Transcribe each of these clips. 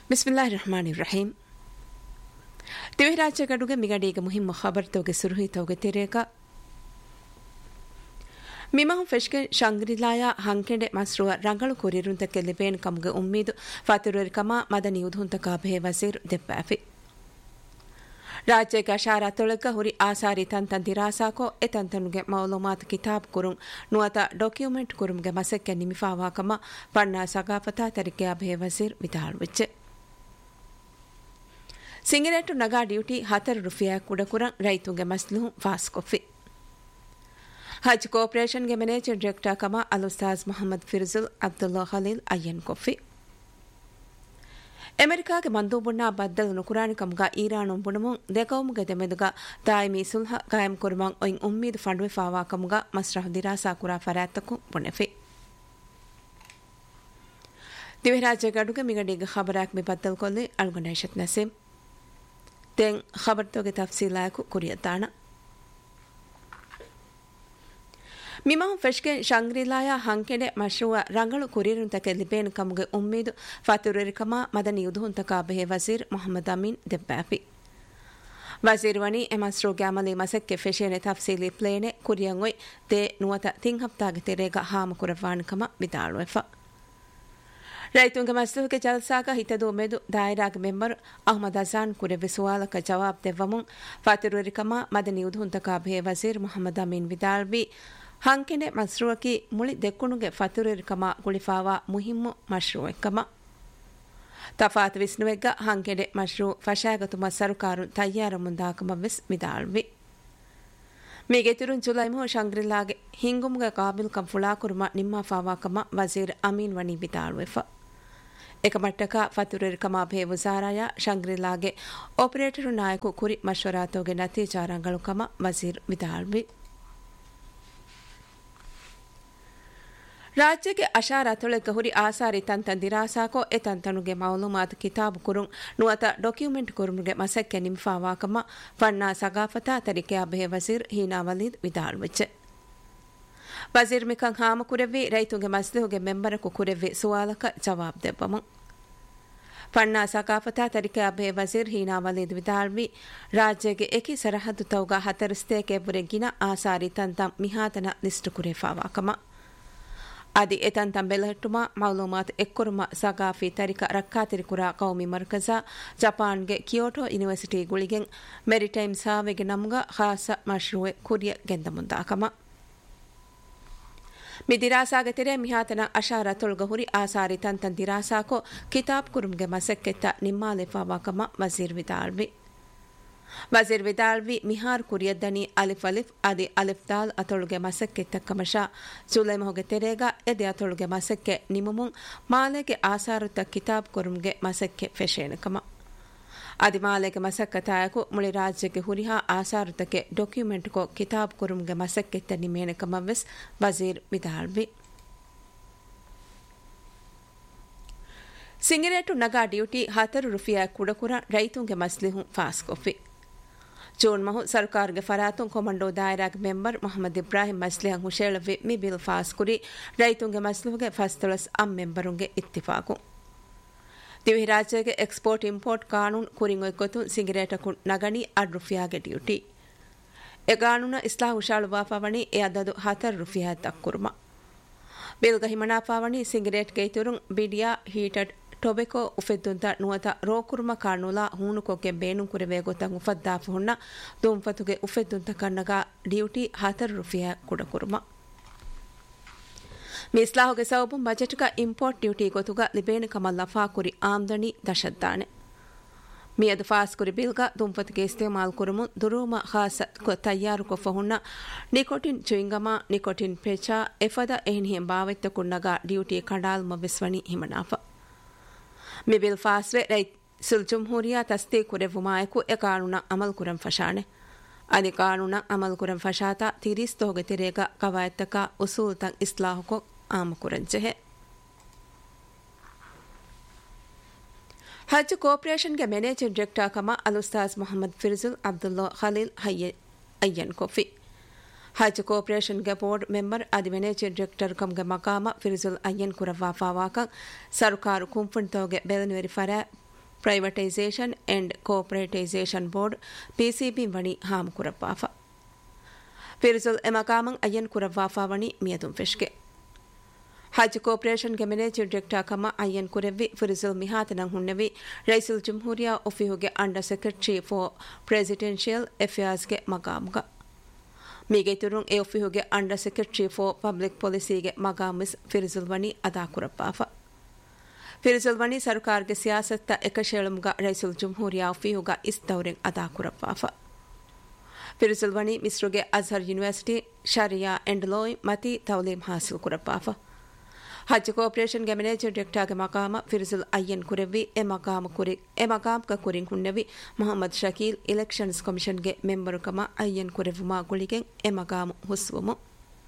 ಬಿಸ್ಮಿಲ್ಲಾಹಿರ್ ರಹಮಾನಿರ್ ರಹೀಂ ತಿವಿರಾಜ್ಯ ಗಡುಗೆ ಮಿಗಡಿಗೆ ಮುಹಿಮ್ಮ ಖಬರ್ ತೋಗೆ ಸುರುಹಿ ತೋಗೆ ತಿರೇಕ ಮಿಮಹು ಫೆಶ್ಕೆ ಶಂಗ್ರಿಲಾಯ ಹಂಕೆಂಡೆ ಮಸ್ರುವ ರಂಗಳು ಕೊರಿರುಂತಕ್ಕೆ ಲಿಬೇನ್ ಕಮ್ಗೆ ಉಮ್ಮೀದು ಫಾತಿರುರಿ comma Madani ಉಧುಂತಕ ಭೇ ವಜೀರ್ ದೆಬ್ಬಾಫಿ ರಾಜ್ಯಕ್ಕೆ ಅಶಾರಾತೊಳಗ ಹುರಿ ಆಸಾರಿ ತಂತನ್ ದಿರಾಸಾಕೋ ಎತಂತನುಗೆ ಮೌಲೂಮಾತ್ ಕಿತಾಬ್ ಕುರುಂ ನುವತ document ಕುರುಂಗೆ ಮಸಕ್ಕೆ ನಿಮಿಫಾವಾಕಮ ಪಣ್ಣ ಸಗಾಫತಾ ತರಿಕೆ ಭೇ ವಜೀರ್ ವಿದಾಳ್ವಿಚ್ಚೆ ಸಿಂಗರೇಟು ನಗಾ duty 10 ರೂಪಾಯಿ ಕುಡಕುರಂ ರೈತುಗೆ ಮಸ್ಲುಹು ಫಾಸ್ ಕೊಫಿ ಹಜ್ ಕೋಆಪರೇಷನ್ಗೆ ಮ್ಯಾನೇಜರ್ ಡೈರೆಕ್ಟರ್ ಕಮ ಅಲ್-ಉಸ್ತಾಜ್ ಮೊಹಮ್ಮದ್ ಫಿರ್ಜುಲ್ ಅಬ್ದುಲ್ಲಾ ಖಲೀಲ್ ಅಯ್ಯನ್ ಕೊಫಿ ಅಮೆರಿಕಾಗೆ ಮಂದೂಬುಣ್ಣ ಬದ್ದಲು ನುಕುರಾಣಿ ಕಮ್ಗ ಈರಾನು ಬುಣಮುಂ ದೆಕೌಮುಗೆ ದೆಮೆದುಗ ದಾಯಿಮಿ ಸುಲ್ಹ ಕಾಯಂ ಕುರುಮಂ ಒಯಿಂ ಉಮ್ಮೀದು ಫಂಡುವೆ ಫಾವಾ ಕಮ್ಗ ಮಸ್ರಹ್ ದಿರಾಸಾ ಕುರಾ ಫರಾತ್ತಕು ಬುಣೆಫಿ ದಿವಿರಾಜ್ಯ ಗಡುಗೆ ಮಿಗಡಿಗೆ ಖಬರಾಕ್ ಮಿ ಬದ್ದಲು ಕೊಲ್ಲಿ ಅಲ್ಗುನೈಶತ್ ನಸೀಂ ತೆಂ ಖಬರ್ ತೋಗೆ ತಫ್ಸೀಲಾಯಕು ಕುರಿಯತಾಣ ಮಿಮಹು ಫೆಶ್ಕೆ ಶಂಗ್ರಿಲಾಯ ಹಂಕೆಡೆ ಮಶ್ರುವ ರಂಗಳು ಕುರಿರುಂತಕ್ಕೆ ಲಿಬೇನ್ ಕಮ್ಗೆ ಉಮ್ಮೀದು ಫಾತಿರುರಿಕಮ ಮದನಿ ಉಧುಂತಕ ಭೇ ವಜೀರ್ ಮೊಹಮ್ಮದ್ ಅಮೀನ್ ದೆಬ್ಬಾಫಿ ವಜೀರ್ ವನಿ ಎಮಸ್ರೋ ಗ್ಯಾಮಲಿ ಮಸಕ್ಕೆ ಫೆಶೇನೆ ತಫ್ಸೀಲಿ ಪ್ಲೇನೆ ಕುರಿಯಂಗೊಯ್ ತೆ ನುವತ ತಿಂಗ್ ಹಪ್ತಾಗೆ ತೆರೆಗ ಹಾಮ ಕುರವಾಣಿಕಮ ವಿದಾಳುವೆಫ ರೈತುಂಗೆ ಮಸ್ಲುಗೆ ಜಲ್ಸಾಗ ಹಿತದು ಮೆದು ದಾಯರಾಗ ಮೆಂಬರ್ ಅಹ್ಮದ್ ಅಜಾನ್ ಕುರೆವಿ ಸುವಾಲಕ ಜವಾಬ್ ದೆವ್ವಮುಂ ಫಾತಿರುರಿಕಮ ಮದನಿ ಉಧುಂತಕ ಭೇ ವಜೀರ್ ಮೊಹಮ್ಮದ್ ಅಮೀನ್ ವಿದಾಳ್ವಿ ಹಂಕೆನೆ ಮಸ್ರುವಕಿ ಮುಳಿ ದೆಕ್ಕುಣುಗೆ ಫತುರಿಕಮ ಗುಳಿಫಾವಾ ಮುಹಿಮ್ಮು ಮಶ್ರುವೆಕ್ಕಮ ತಫಾತ್ ವಿಸ್ನುವೆಗ್ಗ ಹಂಕೆಡೆ ಮಶ್ರು ಫಶಾಗತುಮ ಸರುಕಾರು ತಯ್ಯಾರ ಮುಂದಾಕಮ ವಿಸ್ ವಿದಾಳ್ವಿ ಮೀಗೆತಿರುನ್ ಜುಲೈಮು ಶಂಗ್ರಿಲ್ಲಾಗೆ ಹಿಂಗುಮ್ಗೆ ಕಾಬಿಲ್ ಕಂ ಫುಳಾಕುರುಮ ನಿಮ್ಮ ಫಾವಾಕಮ ವಜೀರ್ ಅಮೀನ್ ವನಿ ವಿದಾಳ್ವೆಫ ಏಕಮಟ್ಟಕ ಫತುರಿಕಮ ಭೇ ವಜಾರಾಯ ಶಂಗ್ರಿಲ್ಲಾಗೆ ಆಪರೇಟರು ನಾಯಕು ಕುರಿ ಮಶ್ವರಾತೋಗೆ ನತೀಜಾರಂಗಳು ಕಮ ವಜೀರ್ ವಿದಾಳ್ವಿ ರಾಜ್ಯಕ್ಕೆ ಅಶಾರಾತೊಳಗ ಹುರಿ ಆಸಾರಿ ತಂತನ್ ದಿರಾಸಾಕೋ ಎತಂತನುಗೆ ಮೌಲೂಮಾತ್ ಕಿತಾಬ್ ಕುರುಂ ನುವತ ಡಾಕ್ಯುಮೆಂಟ್ ಕುರುಂಗೆ ಮಸಕ್ಕೆ ನಿಂಫಾವಾಕಮ ಫಣ್ಣ ಸಗಾಫತಾ ತರಿಕೆ ಭೇ ವಜೀರ್ ಹೀನಾ ವಲೀದ್ ವಿದಾಳ್ವಿಚ್ಚೆ ವಜೀರ್ ಮಿಕಂ ಹಾಮ ಕುರೆವ್ವಿ ರೈತುಗೆ ಮಸ್ಲಿಹುಗೆ ಮೆಂಬರಕು ಕುರೆವ್ವಿ ಸುವಾಲಕ ಜವಾಬ್ ದೆಬ್ಬಮು ಫಣ್ಣ ಸಗಾಫತಾ ತರಿಕೆ ಭೇ ವಜೀರ್ ಹೀನಾ ವಲೀದ್ ವಿದಾಳ್ವಿ ರಾಜ್ಯಗೆ ಏಕಿ ಸರಹದ್ದು ತೌಗ 4 ಸ್ಥೇಕೆ ಬುರೆಗಿನ ಆಸಾರಿ ತಂತಂ ಮಿಹಾತನ ಲಿಸ್ಟ್ ಕುರೆಫಾವಾಕಮ ಆದಿ ಎತಂತಂ ಬೆಲಹಟ್ಟುಮ ಮೌಲೂಮಾತ್ ಎಕ್ಕುರುಮ ಸಗಾಫಿ ತರಿಕ ರಕ್ಕಾತಿರಿಕುರ ಕೌಮಿ ಮರ್ಕಜ ಜಪಾನ್ಗೆ ಕಿಯೋಟೋ ಯೂನಿವರ್ಸಿಟಿ ಗುಳಿಗೆಂ ಮೆರಿಟೈಮ್ ಸಾವೆಗೆ ನಮ್ಗ ಖಾಸ ಮಶ್ರೂವೆ ಕುರಿಯ ಗೆಂದ ಮುಂದಾಕಮ ಮಿ ದಿರಾಸಾಗೆ ತೆರೆ ಮಿಹಾತನ ಅಶಾರ ತೊಳ್ಗ ಹುರಿ ಆಸಾರಿ ತಂತನ್ ದಿರಾಸಾಕೋ ಕಿತಾಬ್ ಕುರುಮ್ಗೆ ಮಸಕ್ಕೆತ್ತ ನಿಮ್ಮಾಲಿಫಾವಾಕಮ ವಜೀರ್ ವಿದಾಳ್ವಿ ವಜೀರ್ ವಿದಾಳ್ವಿ ಮಿಹಾರ್ ಕುರಿಯದ್ದನಿ ಅಲಿಫ್ ಅಲಿಫ್ ಅದಿ ಅಲಿಫ್ ದಾಲ್ ಅತೊಳುಗೆ ಮಸಕ್ಕೆ ತಕ್ಕಮಶ ಜುಲೈಮಹೊಗೆ ತೆರೆಗ ಎದೆ ಅತೊಳುಗೆ ಮಸಕ್ಕೆ ನಿಮುಮುಂ ಮಾಲೆಗೆ ಆಸಾರುತ್ತ ಕಿತಾಬ್ ಕುರುಮ್ಗೆ ಮಸಕ್ಕೆ ಫೆಶೇನಕಮ ಅದಿ ಮಾಲೆಗೆ ಮಸಕ್ಕ ತಾಯಕು ಮುಳಿ ರಾಜ್ಯಕ್ಕೆ ಹುರಿಹಾ ಆಸಾರುತ್ತಕ್ಕೆ ಡಾಕ್ಯುಮೆಂಟ್ ಕೋ ಕಿತಾಬ್ ಕುರುಮ್ಗೆ ಮಸಕ್ಕೆತ್ತ ನಿಮೇನಕಮ ವೆಸ್ ವಜೀರ್ ವಿದಾಳ್ವಿ ಸಿಂಗರೇಟು ನಗಾ ಡ್ಯೂಟಿ 10 ರೂಪಾಯಿ ಕುಡಕುರ ರೈತುಂಗೆ ಮಸ್ಲಿಹು ಫಾಸ್ ಕೊಫಿ ಜೋನ್ ಮಹು ಸರ್ಕಾರ್ಗೆ ಫರಾತುಂ ಕೊಮಂಡೋ ದಾಯರಾಗ ಮೆಂಬರ್ ಮೊಹಮ್ಮದ್ ಇಬ್ರಾಹಿಂ ಮಸ್ಲಿಹಂ ಹುಶೇಳವಿ ಮಿ ಬಿಲ್ ಫಾಸ್ ಕುರಿ ರೈತುಂಗೆ ಮಸ್ಲಿಹುಗೆ ಫಸ್ತಳಸ್ ಮೆಂಬರುಂಗೆ ಇತ್ತಿಫಾಕು ದಿವಿ ರಾಜ್ಯಗೆ ಎಕ್ಸ್ಪೋರ್ಟ್ ಇಂಪೋರ್ಟ್ ಕಾನೂನು ಕುರಿಂಗೊಯ್ಕೊತು ಸಿಂಗರೇಟಕು ನಗಣಿ 10 ರೂಪಾಯಿಗೆ ಡ್ಯೂಟಿ ಎ ಕಾನೂನ ಇಸ್ಲಾ ಹುಶಾಳು ವಾಫಾವಣಿ ಎ ಅದದು 10 ರೂಪಾಯಿ ತಕ್ಕುರ್ಮ ಬಿಲ್ಗ ಹಿಮಣಾಫಾವಣಿ ಸಿಂಗರೇಟ್ ಗೈತುರುಂ ಬಿಡಿಯಾ ಹೀಟೆಡ್ ಟೊಬೆಕೊ ಉಫೆದ್ದುಂತ ನುವತ ರೋಕುರ್ಮ ಕಾಣುಲ ಹೂಣುಕೊಕ್ಕೆ ಬೇನು ಕುರೆವೆ ಗೊತ್ತಂ ಉಫದ್ದಾಫು ಹುಣ್ಣ ದುಂಫತುಗೆ ಉಫೆದ್ದುಂತ ಕಣ್ಣಗ ಡ್ಯೂಟಿ 10 ರೂಪಾಯಿ ಕುಡಕುರ್ಮ ಮಿಸ್ಲಾಹುಗೆ ಸೌಬು ಬಜೆಟ್ಗ ಇಂಪೋರ್ಟ್ ಡ್ಯೂಟಿ ಗೊತುಗ ಲಿಬೇನು ಕಮಲ್ ಲಫಾ ಕುರಿ ಆಮ್ದನಿ ದಶದ್ದಾನೆ ಮಿಯದು ಫಾಸ್ ಕುರಿ ಬಿಲ್ಗ ದುಂಫತಿಗೆ ಇಸ್ತೆಮಾಲ್ ಕುರುಮು ದುರೂಮ ಖಾಸ ತಯ್ಯಾರು ಕೊಫ ಹುಣ್ಣ ನಿಕೋಟಿನ್ ಚುಯಿಂಗಮ ನಿಕೋಟಿನ್ ಪೆಚಾ ಎಫದ ಎಹ್ನಿಯಂ ಬಾವೆತ್ತ ಕುಣ್ಣಗ ಡ್ಯೂಟಿ ಕಂಡಾಲ್ ಮಬಿಸ್ವಣಿ ಹಿಮನಾಫ ಮಿ ಬಿಲ್ ಫಾಸ್ವೆ ರೈತ್ ಸುಲ್ ಜುಮ್ಹೂರಿಯಾ ತಸ್ತಿ ಕುರೆವುಮಾಯಕು ಎ ಕಾನೂನ ಅಮಲ್ ಕುರಂ ಫಶಾನೆ ಅದಿ ಕಾನೂನ ಅಮಲ್ ಕುರಂ ಫಶಾತ ತಿರಿಸ್ತೋಗೆ ತಿರೇಗ ಕವಾಯತ್ತಕ ಉಸೂಲ್ ತಂ ಇಸ್ಲಾಹುಕೊ ಆಮ ಕುರಂಜೆಹೆ ಹಜ್ ಕೋಆಪರೇಷನ್ಗೆ ಮ್ಯಾನೇಜರ್ ಡೈರೆಕ್ಟರ್ ಕಮ ಅಲ್-ಉಸ್ತಾಜ್ ಮೊಹಮ್ಮದ್ ಫಿರ್ಜುಲ್ ಅಬ್ದುಲ್ಲಾ ಖಲೀಲ್ ಅಯ್ಯನ್ ಕೊಫಿ ಹಜ್ ಕೋಆಪರೇಷನ್ಗೆ ಬೋರ್ಡ್ ಮೆಂಬರ್ ಅದಿ manager director ಕಮ್ಗೆ ಮಕಾಮ ಫಿರ್ಜುಲ್ ಅಯ್ಯನ್ ಕುರವಾ ಫಾವಾಕ ಸರ್ಕಾರು ಕುಂಫುಂತೋಗೆ ಬೆಲನುವೆರಿ Fara ಪ್ರೈವಟೈಸೇಷನ್ and ಕೋಪರೇಟೈಸೇಷನ್ board PCB ವಣಿ Ham ಕುರಪ್ಪಾಫ ಫಿರ್ಜುಲ್ ಎಮಕಾಮಂ ಅಯ್ಯನ್ ಕುರವ್ವಾಫಾವಣಿ ಮಿಯದುಂ ಫೆಶ್ಗೆ Haj cooperation ಗೆ ಮ್ಯಾನೇಜಿಂಗ್ ಡೈರೆಕ್ಟರ್ ಕಮ ಅಯ್ಯನ್ ಕುರೆವ್ವಿ ಫಿರ್ಜುಲ್ ಮಿಹಾತನಂ ಹುಣ್ಣವಿ ರೈಸುಲ್ ಜುಮ್ಹೂರಿಯಾ ಒಫಿಹುಗೆ under secretary for presidential affairs ಗೆ ಮಕಾಮ್ಗ ಮೀಗೆ ತುರುಂ A ಒಫಿಹುಗೆ under secretary for public ಪಾಲಿಸಿಗೆ ಮಕಾಮಿಸ್ ಫಿರ್ಜುಲ್ ವಣಿ ಅದಾ ಕುರಪ್ಪಾಫ ಫಿರ್ಜುಲ್ ವಣಿ ಸರ್ಕಾರ್ಗೆ ಸಿಯಾಸತ್ತ ಎಕಶೇಳುಮ್ಗ ರೈಸುಲ್ ಜುಮ್ಹೂರಿಯಾ ಒಫಿಹುಗ ಇಸ್ ದೌರೆಂ ಅದಾ ಕುರಪ್ಪಾಫ ಫಿರ್ಜುಲ್ ವಣಿ ಮಿಸ್ರುಗೆ ಅಜ್ಹರ್ ಯೂನಿವರ್ಸಿಟಿ ಶರಿಯಾ ಅಂಡ್ ಲಾ ಮತಿ ತೌಲೀಮ್ ಹಾಸಿಲ್ ಕುರಪ್ಪಾಫ ಹಜ್ ಕೋಪರೇಷನ್ ಗೆ ಮ್ಯಾನೇಜಿಂಗ್ ಡೈರೆಕ್ಟರ್ ಗೆ ಮಕಾಮ ಫಿರ್ಜುಲ್ ಅಯ್ಯನ್ ಕುರೆವ್ವಿ ಎ ಮಕಾಮ್ ಕ ಕುರಿಂ ಹುಣ್ಣವಿ ಮೊಹಮ್ಮದ್ ಶಕೀಲ್ ಇಲೆಕ್ಷನ್ಸ್ ಕಮಿಷನ್ ಗೆ ಮೆಂಬರ್ ಕಮ ಅಯ್ಯನ್ ಕುರೆವ್ವುಮಾ ಗುಳಿಗೆಂ ಎ ಮಕಾಮ್ ಹುಸ್ವುಮು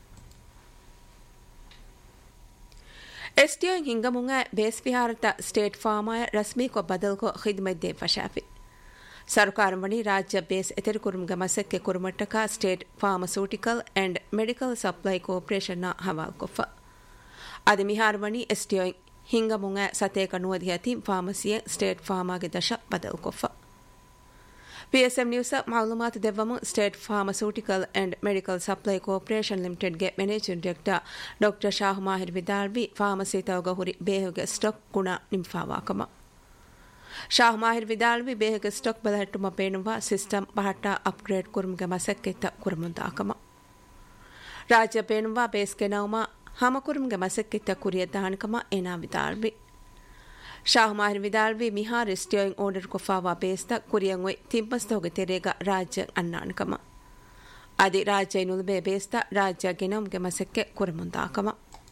ಎಸ್ಟಿಒ ಹಿಂಗಮುಂಗ ಬೇಸ್ ವಿಹಾರತ ಸ್ಟೇಟ್ ಫಾರ್ಮಾಯ ರಸ್ಮಿ ಕೊ ಬದಲ್ ಕೊ ಖಿದ್ಮತ್ ದೇ ಫಶಾಫಿ ಸರ್ಕಾರಂ ವಣಿ ರಾಜ್ಯ base ಎತೆರು ಕುರುಮ್ಗ ಮಸಕ್ಕೆ ಕುರುಮಟ್ಟಕ state pharmaceutical and medical supply cooperation ನ ಹವಾಲ್ ಕೊಫ ಅದಿ ಮಿಹಾರ್ ವಣಿ ಎಸ್ಟಿಒ ಹಿಂಗಮುಂಗ ಸತೇಕ ನುವದಿಯತಿ ಫಾರ್ಮಸಿಯ ಸ್ಟೇಟ್ ಫಾರ್ಮಾಗೆ ದಶ ಬದಲ್ ಕೊಫ PSM news ಮಾಲೂಮಾತ್ ದೆವ್ವಮು state pharmaceutical and medical supply cooperation limited ಗೆ managing director doctor Shah ಮಾಹಿರ್ ವಿದಾಲ್ವಿ pharmacy ತವಗ ಹುರಿ ಬೇಹುಗೆ ಸ್ಟಾಕ್ ಗುಣ ನಿಂಫಾವಾಕಮ ಶಾಹ್ ಮಾಹಿರ್ ವಿದಾಲ್ವಿ ಬೇಹುಗೆ ಸ್ಟಾಕ್ ಬಲಹಟ್ಟುಮ ಪೇಣುವ ಸಿಸ್ಟಮ್ ಬಹಟ್ಟ ಅಪ್ಗ್ರೇಡ್ ಕುರುಮ್ಗೆ ಮಸಕ್ಕೆತ್ತ ಕುರುಮುಂದಾಕಮ ರಾಜ್ಯ ಪೇಣುವ ಬೇಸ್ಗೆ ನವಮ ಹಮ ಕುರುಮ್ಗೆ ಮಸಕ್ಕೆತ್ತ ಕುರಿಯ ದಾಣಕಮ ಏನಾ ವಿದಾಲ್ವಿ ಶಾಹ್ ಮಾಹಿರ್ ವಿದಾಲ್ವಿ ಮಿಹಾರ್ ಸ್ಟಿಯರಿಂಗ್ ಆರ್ಡರ್ ಕೊಫಾವಾ ಬೇಸ್ತ ಕುರಿಯಂಗೊಯ್ ತಿಂಪಸ್ತೋಗೆ ತೆರೆಗ ರಾಜ್ಯ ಅನ್ನಾಣಕಮ ಅದಿ ರಾಜ್ಯ ನುಲ್ಬೆ ಬೇಸ್ತ ರಾಜ್ಯ ಗೆನಮ್ಗೆ ಮಸಕ್ಕೆ ಕುರುಮುಂದಾಕಮ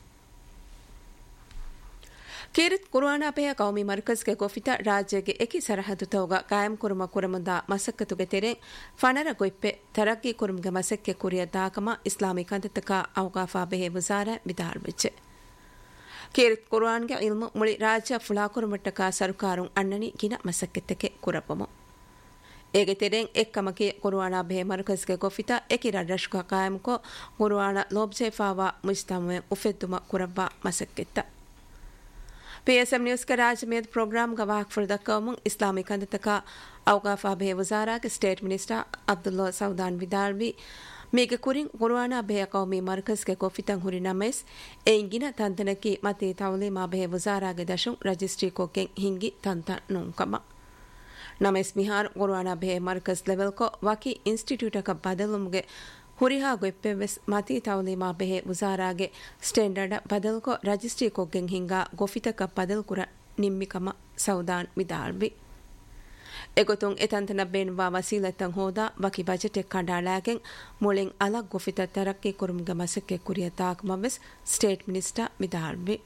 ಕಿರಿತ್ ಕುರ್ವಾನಾಪೆಯ ಕೌಮಿ ಮರ್ಕಜ್ಗೆ ಗೊಫಿತ ರಾಜ್ಯಗೆ ಎಕಿ ಸರಹದು ತೌಗ ಕಾಯಂ ಕುರುಮ ಕುರಮುಂದ ಮಸಕ್ಕತುಗೆ ತೆರೆ ಫಣರ ಗೊಯ್ಪೆ ತರಕ್ಕಿ ಕುರುಮ್ಗೆ ಮಸಕ್ಕೆ ಕುರಿಯ ದಾಕಮ ಇಸ್ಲಾಮಿಕ್ ಅಂತತಕ ಅವಗಾಫಾ ಬೆಹೆ ವಜಾರ ವಿದಾಲ್ವಿಚ್ಚೆ ಕಿರಿತ್ ಕುರ್ವಾನ್ಗೆ ಇಲ್ಮು ಮುಳಿ ರಾಜ್ಯ ಫುಳಾ ಕುರುಮಟ್ಟಕ ಸರ್ಕಾರುಂ ಅನ್ನನಿ ಗಿನ ಮಸಕ್ಕೆತ್ತಕೆ ಕುರಪಮು ಏಗೆ ತೆರೆಂ ಎಕ್ಕಮಕಿ ಕುರ್ವಾನಾ ಬೆಹೆ ಮರ್ಕಜ್ಗೆ ಗೊಫಿತ ಎಕಿ ರಡ್ರಶ್ಕ ಕಾಯಂಕೊ ಕುರ್ವಾನ ಲೋಬ್ಜೆಫಾವಾ ಮುಜ್ತಮೆ ಉಫೆದ್ದುಮ ಕುರಬ್ಬ ಮಸಕ್ಕೆತ್ತ PSM न्यूज़ का राज्य में प्रोग्राम गवाह फुर्दकम इस्लामिक अंततक अवकाफा बे वजारा के स्टेट मिनिस्टर अब्दुल्ला सऊदान विदालवी मेगे कुरिंग कुरवाना बे कौमी मरकज के कोफितंग हुरिनमेस एंगिना तंतनकी मते तौलीमा बे वजारा के दशुं रजिस्ट्री को के हिंगी तंत नुंकमा नमेस मिहार कुरवाना बे मरकज लेवल को वाकी इंस्टीट्यूट का बदलुमगे ಹುರಿಹಾ ಗೊಪ್ಪೆವೆಸ್ ಮತಿ ತೌಲೀಮಾ ಬೆಹೆ ಉಜಾರಾಗೆ ಸ್ಟ್ಯಾಂಡರ್ಡ್ ಬದಲ್ ಕೊ ರಜಿಸ್ಟ್ರಿ ಕೊಗ್ಗೆಂ ಹಿಂಗಾ ಗೊಫಿತಕ ಬದಲ್ ಕುರ ನಿಮ್ಮಿಕಮ ಸೌದಾನ್ ವಿದಾಲ್ವಿ ಎಗೊತುಂ ಎತಂತನ ಬೇನ್ವಾ ವಸೀಲತಂ ಹೋದಾ ವಕಿ ಬಜೆಟ್ ಕಂಡಾಳಾಗೆಂ ಮುಳಿಂ ಅಲಗ್ ಗೊಫಿತ ತರಕ್ಕಿ ಕುರುಮ್ಗ ಮಸಕ್ಕೆ ಕುರಿಯ ತಾಕ್ಮವೆಸ್ state minister ವಿದಾಲ್ವಿ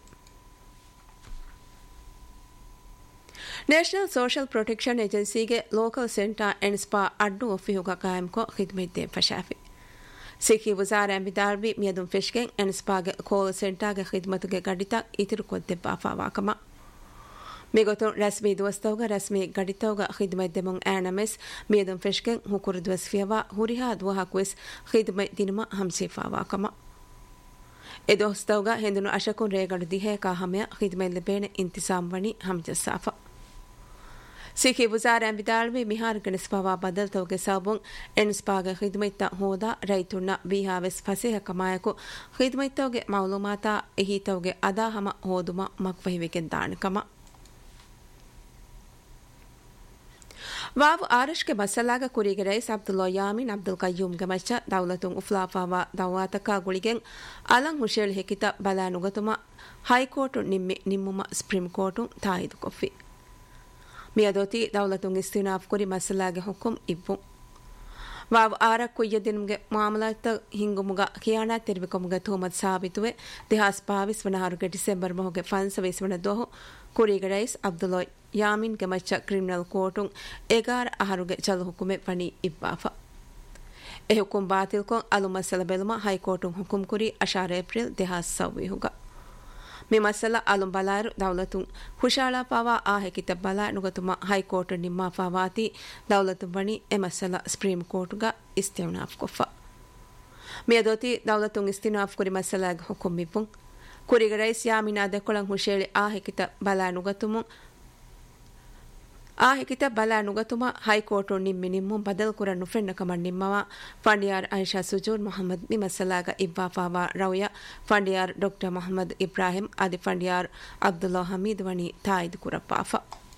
national social protection ಏಜೆನ್ಸಿಗೆ ಲೋಕಲ್ ಸೆಂಟರ್ ಅಂಡ್ ಸ್ಪಾ ಅಡ್ಡು ಒಫಿಹುಗ ಕಾಯಂ ಕೊ ಖಿದ್ಮತ್ ದೇ ಫಶಾಫಿ ಸಿಖಿ ವಜಾರ ಬಿದಾಲ್ವಿ ಮಿಯದುಂ ಫೆಶ್ಗೆಂ ಅಂಡ್ ಸ್ಪಾಗೆ ಕಾಲ್ ಸೆಂಟರ್ಗೆ ಖಿದ್ಮತ್ಗೆ ಗಡಿತ ಇತಿರು ಕೊದ್ದೆ ಬಾಫಾವಾಕಮ ಮಿಗೊತುಂ ರಸ್ಮಿ ದೋಸ್ತೌಗ ರಸ್ಮಿ ಗಡಿತೌಗ ಖಿದ್ಮತ್ ದೆಮುಂ ಆನಮೆಸ್ ಮಿಯದುಂ ಫೆಶ್ಗೆಂ ಹುಕುರು ದ್ವಸ್ಫಿಯವಾ ಹುರಿಹಾ ದ್ವಹಾಕ್ವೆಸ್ ಖಿದ್ಮತ್ ದಿನಮ ಹಂಸಿಫಾವಾಕಮ ಎ ದೋಸ್ತೌಗ ಹೆಂದುನು ಅಶಕುನ್ ರೇಗಡು ದಿಹೆ ಕಾಹಮೆಯ ಖಿದ್ಮತ್ ಲೆಬೇನೆ ಇಂತಿಸಾಮ್ ವಣಿ ಹಂಜಸ್ಸಾಫಾ ಸಿಖಿ ವಜಾರ ಬಿದಾಲ್ವಿ ಮಿಹಾರ್ ಗಣಸ್ಪವಾ ಬದಲ್ ತೌಗೆ ಸಾಬುಂ ಎನ್ಸ್ಪಾಗ ಖಿದ್ಮತ್ ಹೋದಾ ರೈತುನ್ನ ವಿಹಾವೆಸ್ ಫಸೆಹ ಕಮಾಯಕು ಖಿದ್ಮತ್ ತೌಗೆ ಮಾಲೂಮಾತಾ ಎಹಿ ತೌಗೆ ಅದಾ ಹಮ ಹೋದುಮ ಮಕ್ವಹಿವೆಗೆ ದಾಣಕಮ ವಾವು ಆರಶ್ಕೆ ಮಸಲಾಗ ಕುರಿಗೆ rice Abdullah Yameen Abdul Qayyum ಗಮಚ್ಚ ದೌಲತುಂ ಉಫ್ಲಾಫಾವಾ ದವಾತಕ ಗುಳಿಗೆಂ Alam ಹುಶೇಲ್ ಹೆಕಿತ ಬಲಾನುಗತುಮ high court ನಿಮ್ಮುಮ supreme court ತಾಯಿದು ಕೊಫಿ ಮಿಯದೋತಿ ದೌಲತುಂ ಇಸ್ತಿನಾಫ್ ಕುರಿ ಮಸಲಾಗೆ ಹುಕುಂ ಇವ್ವು ವಾವ್ ಆರಕ್ ಕುಯ್ಯದಿನ್ಗೆ ಮಾಮಲಾತ ಹಿಂಗುಮುಗ ಖಿಯಾನಾ ತೆರವಿಕೊಮುಗ ತೋಮತ್ ಸಾಬಿತುವೆ ದಿಹಾಸ್ ಪಾವಿಸ್ ವನಹಾರುಗೆ ಡಿಸೆಂಬರ್ ಮೊಹಗೆ ಫನ್ಸವೇಸ್ ವನ ದೋಹು ಕುರಿಗೆ ರೈಸ್ ಅಬ್ದುಲ್ಲಾ ಯಾಮಿನ್ ಗೆ ಮಚ್ಚ ಕ್ರಿಮಿನಲ್ ಕೋರ್ಟುಂ ಎಗಾರ ಆಹಾರುಗೆ ಚಲು ಹುಕುಮೆ ವನಿ ಇಬ್ಬಾಫಾ ಎ ಹುಕುಂ ಬಾತಿಲ್ ಕೊಂ ಅಲು ಮಸಲ ಬೆಲುಮ ಹೈಕೋರ್ಟುಂ ಹುಕುಂ ಕುರಿ ಅಶಾರ ಏಪ್ರಿಲ್ ದಿಹಾಸ್ ಸವ್ವಿಹುಗ ಮಿ ಮಸಲ ಅಲುಂ ಬಲಾರು ದೌಲತುಂ ಹುಶಾಳಾ ಪಾವಾ ಆ ಹೆಕಿತ ಬಲಾ ನುಗತುಮ ಹೈಕೋರ್ಟ್ ನಿಮ್ಮಾ ಫಾವಾತಿ ದೌಲತುಂ ವಣಿ ಎ ಮಸಲ ಸುಪ್ರೀಂ ಕೋರ್ಟ್ಗ ಇಸ್ತಿನಾಫ್ ಕೊಫಾ ಮಿಯದೋತಿ ದೌಲತುಂ ಇಸ್ತಿನಾಫ್ ಕುರಿ ಮಸಲಾಗ ಹುಕುಂ ಮಿಪುಂ ಕುರಿಗ ರೈಸ್ ಯಾಮಿನಾ ದೆಕೊಳಂ ಹುಶೇಳಿ ಆ ಹೆಕಿತ ಬಲಾ ನುಗತುಮು ಆ ಹಿಕಿತ ಬಲ ನುಗತುಮ ಹೈಕೋರ್ಟ್ ನಿಮ್ಮಿನಿಮ್ಮು ಬದಲ್ ಕುರ ನುಫೆನ್ನ ಕಮನ್ ನಿಮ್ಮವ ಫಂಡಿಯಾರ್ ಐಷಾ ಸುಜೂರ್ ಮೊಹಮ್ಮದ್ ನಿಮಸಲಾಗ ಇಬ್ಬಾಫಾವಾ ರೌಯ ಫಂಡಿಯಾರ್ ಡಾಕ್ಟರ್ ಮೊಹಮ್ಮದ್ ಇಬ್ರಾಹಿಂ ಆದಿ ಫಂಡಿಯಾರ್ ಅಬ್ದುಲ್ಲಾ ಹಮೀದ್ ವಣಿ ತಾಯಿದ್ ಕುರಪ್ಪಾಫ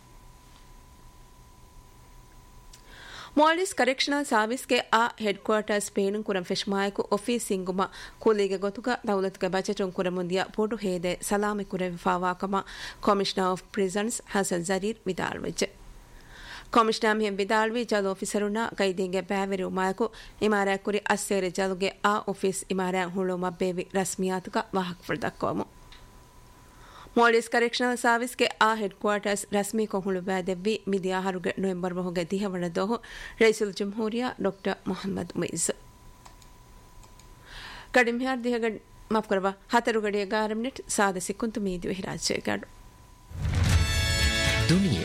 ಮಾಲ್ಡೀವ್ಸ್ ಕರೆಕ್ಷನಲ್ ಸರ್ವಿಸ್ಗೆ ಆ head quarters ಪೇನುಂ ಕುರಂ ಫೆಶ್ಮಾಯಕು office ಸಿಂಗುಮ ಕೂಲಿಗೆ ಗೊತುಗ ದೌಲತ್ಗೆ ಬಜೆಟುಂ ಕುರಮುಂದಿಯ ಪೋಟು ಹೇದೆ ಸಲಾಮಿ ಕುರೆವಿಫಾವಾಕಮ commissioner of prisons Hasan ಜರೀರ್ ವಿದಾಳ್ವೆಜ್ಜೆ commissioner ಮಿಹೆಂ ವಿದಾಳ್ವಿ Jal ಆಫೀಸರುನ ಕೈದಿಗೆ ಬ್ಯಾವೆರಿ ಉಮಾಯಕು ಇಮಾರಾ ಕುರಿ ಅಸ್ಸೇರೆ ಜಲುಗೆ ಆ ಆಫೀಸ್ ಇಮಾರಾ ಹುಳು ಮಬ್ಬೇವಿ ರಸ್ಮಿಯಾತುಕ ವಾಹಕ್ ಫರ್ದಕ್ಕೋಮು ಮಾಲ್ಡೀವ್ಸ್ ಕರೆಕ್ಷನಲ್ ಸರ್ವಿಸ್ಗೆ ಆ head quarters ರಸ್ಮಿ ಕೊಹುಳು ಬ್ಯಾದೆವ್ವಿ ಮಿದಿಯಾ ಹರುಗೆ November ಬಹುಗೆ ದಿಹವಣ ದೋಹು ರೈಸುಲ್ ಜಮ್ಹೂರಿಯಾ doctor Mohammed ಮುಯಿಜ್ ಕಡಿಮ್ಯಾರ್ ದಿಹಗ ಮಾಫ್ ಕರವಾ 4 ಗಡಿಯ 11 ಮಿನಿಟ್ ಸಾದ ಸಿಕ್ಕುಂತು ಮೀದಿ ವಿರಾಜೆ ಗಾಡು ದುನಿಯಾ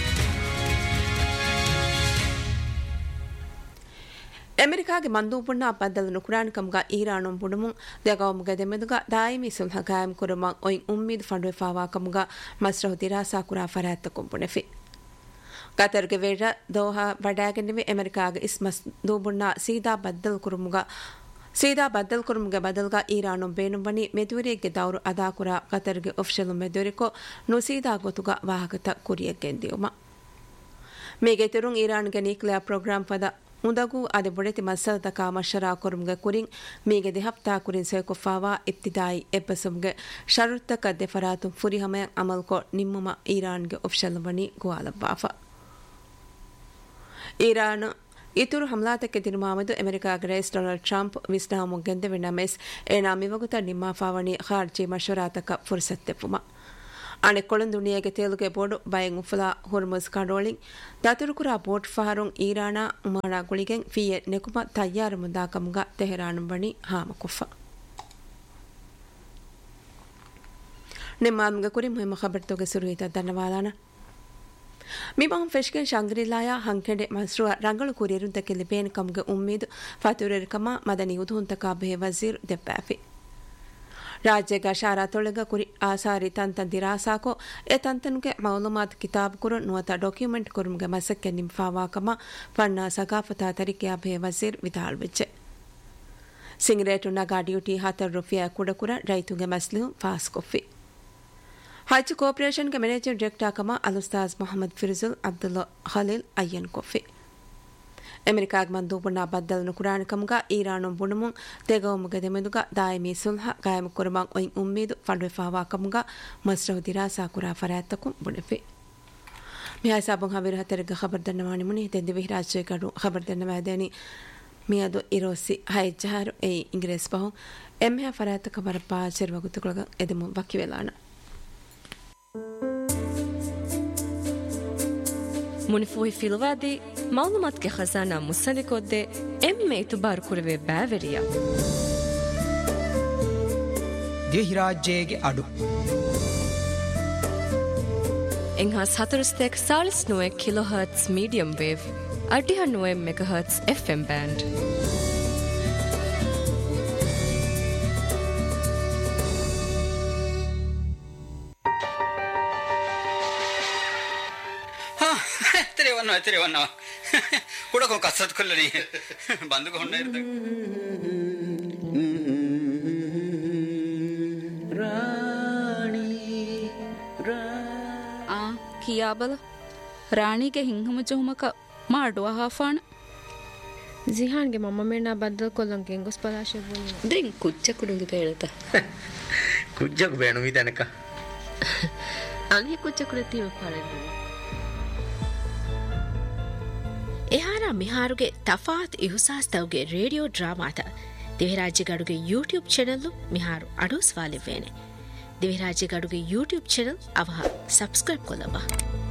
ಅಮೆರಿಕಾಗೆ ಮಂದೂಪುಣ್ಣ ಬದ್ದಲನು ಕುರಾಣಿಕಮ್ಗ ಈರಾಣುಂ ಬುಡುಮುಂ ದೆಗವಮುಗ ದೆಮೆದುಗ ದಾಯಿಮಿ ಸುಲ್ಹ ಕಾಯಂ ಕುರುಮಂ ಒಯಿಂ ಉಮ್ಮೀದ್ ಫಂಡುವೆ ಫಾವಾಕಮುಗ ಮಸ್ರಹು ದಿರಾಸಾ ಕುರಾ ಫರಾತ್ತ ಕುಂಪುಣೆಫಿ ಕತರ್ಗೆ ವೇರ ದೋಹಾ ಬಡಾಗೆನ್ನಿವೆ ಅಮೆರಿಕಾಗೆ ಇಸ್ ಮಂದೂಪುಣ್ಣ ಸೀದಾ ಬದ್ದಲ್ ಕುರುಮುಗ ಬದಲ್ಗ ಈರಾಣುಂ ಬೇನುಂಬನಿ ಮೆದುವರಿಗೆ ದೌರು ಅದಾಕುರ ಕತರ್ಗೆ ಒಫ್ಷಲು ಮೆದುರಿಕೊ ನುಸೀದಾ ಗೊತುಗ ವಾಹಕತ ಕುರಿಯಗೆಂದಿಯುಮ ಮೇಗೆತುರುಂ ಈರಾನ್ಗೆ ನ್ಯೂಕ್ಲಿಯರ್ ಪ್ರೋಗ್ರಾಂ ಪದ ಉಂದಗೂ ಅದೆ ಬೊಡೆತಿ ಮಸಲತಕ ಮಶರಾ ಕೊರುಮ್ಗೆ ಕುರಿಂಗ್ ಮೀಗೆ ದೆ ಹಫ್ತಾ ಕುರಿನ್ ಸೆಕೊಫಾವಾ ಇಬ್ತಿದಾಯಿ ಎಬ್ಬಸುಮ್ಗೆ ಶರುತ್ತಕ ದೆ ಫರಾತುಂ ಫುರಿ ಹಮಯ ಅಮಲ್ಕೊ ನಿಮ್ಮಮ ಈರಾನ್ಗೆ ಒಫ್ಷಲ್ ಬನಿ ಗುವಾಲಬ್ಬಾಫ ಈರಾನ್ ಇತುರು ಹಮ್ಲಾತಕ್ಕೆ ತಿರುಮಾಮದು ಅಮೆರಿಕಾಗೆ ರೈಸ್ ಡೊನಾಲ್ಡ್ ಟ್ರಂಪ್ ವಿಸ್ನಾಮು ಗೆಂದೆ ನಮೆಸ್ ಏನಾ ಮಿವಗುತ ನಿಮ್ಮಾಫಾವಣಿ ಖಾರ್ಜಿ ಮಶರಾತಕ ಫುರ್ಸತ್ತೆಫುಮ ಅಣೆ ಕೊಳಂದುಣಿಯಗೆ ತೇಲುಗೆ ಬೋಡು ಬಯಂ ಉಫುಲಾ ಹುರ್ಮುಸ್ ಕಂಡೋಳಿಂಗ್ ದತುರುಕುರಾ ಬೋಟ್ ಫಾರುಂ ಈರಾನಾ ಉಮಾನಾ ಗುಳಿಗೆಂ ಫಿಯೆ ನೆಕುಮ ತಯ್ಯಾರ ಮುಂದಾಕಮುಗ ತೆಹರಾನುಂ ಬಣಿ ಹಾಮಕುಫ ನಿಮ್ಮಾಮ್ಗೆ ಕುರಿ ಮುಹಿಮ ಖಬರ್ತೋಗೆ ಸುರುಹಿತ ಧನ್ಯವಾದಾನ ಮಿಬಾಂ ಫೆಶ್ಕೆನ್ ಶಾಂಗ್ರಿಲಾಯ ಹಂಕೆಂಡೆ ಮಸ್ರುವ ರಂಗಳು ಕುರಿಯರುಂತಕ್ಕೆ ಲಿಬೇನ್ ಕಮ್ಗೆ ಉಮ್ಮೀದ್ ಫತುರೆರ್ಕಮ ಮದನಿ ಉಧುಂತಕ ಬೆ ವಜೀರ್ ದೆಬ್ಬಾಫಿ ರಾಜ್ಯಗ ಶಾರಾ ತೊಳೆಗ ಕುರಿ ಆಸಾರಿ ತಂತನ್ ದಿರಾಸಾಕೋ A ತಂತನ್ಗೆ ಮೌಲುಮಾತ್ ಕಿತಾಬ್ Kuru ನುವತ document ಕುರುಮ್ಗೆ ಮಸಕ್ಕೆ ನಿಂಫಾವಾಕಮ ಫಣ್ಣ ಸಗಾಫತಾ ತರಿಕೆಯ be Wazir ವಿದಾಳ್ವೆಜ್ಜೆ ಸಿಂಗ್ರೇಟು ನಗಾ duty 10 ರೂಪಾಯಿ ಕುಡಕುರ ರೈತುಗೆ ಮಸ್ಲಿಹು ಫಾಸ್ ಕೊಫಿ ಹಜ್ ಕಾರ್ಪೊರೇಷನ್ಗೆ ಮ್ಯಾನೇಜಿಂಗ್ ಡೈರೆಕ್ಟರ್ ಕಮ ಅಲುಸ್ತಾಜ್ ಮೊಹಮ್ಮದ್ ಫಿರ್ಜುಲ್ ಅಬ್ದುಲ್ಲಾ ಖಲೀಲ್ ಅಯ್ಯನ್ ಕೊಫಿ ಅಮೆರಿಕಾಗೆ ಮಂದೂಪುಣ್ಣ ಬದ್ದಲನು ಕುರಾಣಿಕಮುಗ ಈರಾಣುಂ ಬುಣುಮುಂ ತೆಗವಮುಗ ದೆಮೆದುಗ ದಾಯಿಮಿ ಸುಲ್ಹ ಕಾಯಮ ಕುರುಮಂ ಒಯಿಂ ಉಮ್ಮೀದು ಫಂಡುವೆ ಫಾವಾಕಮುಗ ಮಸ್ರಹು ದಿರಾಸಾ ಕುರಾ ಫರಾತ್ತಕುಂ ಬುಣೆಫಿ ಮಿಯಾ ಸಾಬುಂ ಹವಿರ ಹತೆರಗ ಖಬರ್ ದನ್ನವಾಣಿ ಮುನಿ ತೆಂದಿ ವಿರಾಜೆ ಗಡು ಖಬರ್ ದನ್ನವಾದೇನಿ ಮಿಯಾದು ಇರೋಸಿ ಹೈಜಾರು ಎ ಇಂಗ್ರೇಸ್ ಬಹು ಎಮ್ಮೆಯ ಫರಾತ್ತಕ ಬರಪಾ ಚೆರ್ವಗುತ್ತುಗಳಗ ಎದೆಮು ಬಕ್ಕಿವೆಲಾನ ಮುನಿಫುಹಿ ಫಿಲವಾದಿ ಮಾಲೂಮಾತ್ಗೆ ಖಜಾನಾ ಮುಸಲಿಕೊದ್ದೆ ಎಮ್ಮೆ ಇತುಬಾರು ಕುರವೆ ಬ್ಯಾವೆರಿಯ ದೇಹಿರಾಜ್ಯಗೆ ಅಡು ಎಂಹಾಸ್ 4 Chalisa ನೋಯೆ kilo hertz medium wave ಅಡ್ಡಿಹ ನೋಯೆ mega hertz FM band ತಿರುವನ್ನ ಕೂಡ ಕಸತ್ ಕೊಲ್ಲನಿ ಬಂದುಕೊಂಡ ಕಿಯಾಬಲ ರಾಣಿಗೆ ಹಿಂಗಮ ಜೋಮಕ ಮಾಡುವ ಹಾಫಾಣ ಜಿಹಾನ್ಗೆ ಮಮ್ಮ ಮೇಣ ಬದ್ದಲ್ ಕೊಲ್ಲಂಗೆ ಹೆಂಗೊಸ್ ಪಲಾಶೆ ಬೋಲಿ ಡ್ರಿಂಕ್ ಕುಚ್ಚ ಕುಡುಂಗಿ ಬೇಳತ ಕುಜ್ಜಕು ಬೇಣು ಇದನಕ ಅನಿ ಕುಚ್ಚ ಕುಡತೀವ ಪಾಳೆ එහාර මිහාරුගේ තෆාත් ඉහුසාස්තවගේ radio ඩ්‍රාමාත දිවිරාජ්‍යගඩුගේ YouTube channel මිහාරු අඩුස්වාලිවේනේ දිවිරාජ්‍යගඩුගේ YouTube channel ಅವಹ subscribe ಕೊಲ್ಲವಾ